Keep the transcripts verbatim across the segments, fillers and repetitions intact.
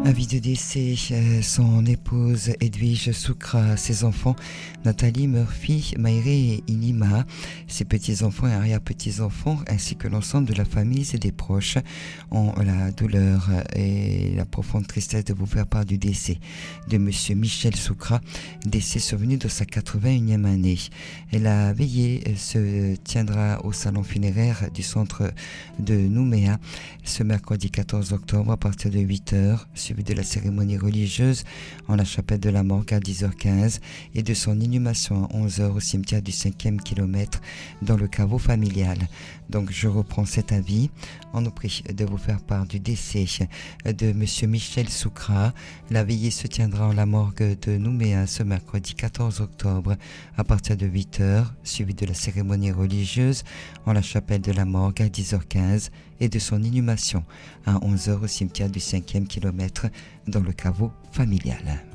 Avis de décès, euh, son épouse Edwige Soukra, ses enfants Nathalie Murphy, Maïré et Inima, ses petits-enfants et arrière-petits-enfants, ainsi que l'ensemble de la famille et des proches ont la douleur et la profonde tristesse de vous faire part du décès de Monsieur Michel Soukra, décès survenu de sa quatre-vingt-unième année. Et la veillée se tiendra au salon funéraire du centre de Nouméa ce mercredi quatorze octobre à partir de huit heures, suivi de la cérémonie religieuse en la chapelle de la Morgue à dix heures quinze et de son inhumation à onze heures au cimetière du cinquième kilomètre dans le caveau familial. Donc je reprends cet avis. On nous prie de vous faire part du décès de Monsieur Michel Soukra. La veillée se tiendra en la morgue de Nouméa ce mercredi quatorze octobre à partir de huit heures, suivi de la cérémonie religieuse en la chapelle de la Morgue à dix heures quinze et de son inhumation à onze heures au cimetière du cinquième kilomètre dans le caveau familial.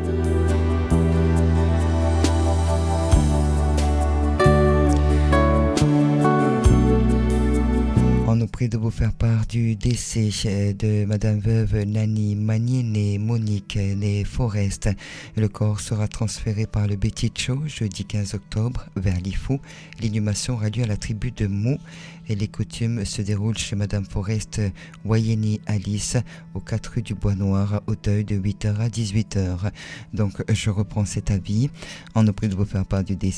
On nous prie de vous faire part du décès de Madame Veuve Nani Manier, née Monique, née Forest. Le corps sera transféré par le Betitcho jeudi quinze octobre vers Lifou. L'inhumation aura lieu à la tribu de Mou et les coutumes se déroulent chez Madame Forest Wayeni Alice aux quatre rues du Bois Noir à Auteuil de huit heures à dix-huit heures. Donc je reprends cet avis. On nous prie de vous faire part du décès